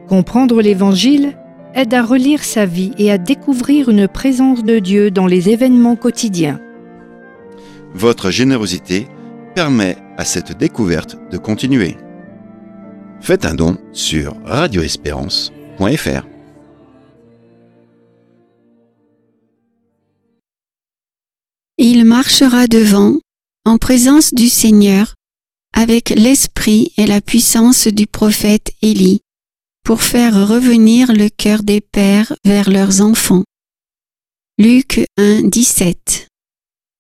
Comprendre l'Évangile aide à relire sa vie et à découvrir une présence de Dieu dans les événements quotidiens. Votre générosité permet à cette découverte de continuer. Faites un don sur radioespérance.fr. Il marchera devant, en présence du Seigneur, avec l'esprit et la puissance du prophète Élie, pour faire revenir le cœur des pères vers leurs enfants. Luc 1, 17.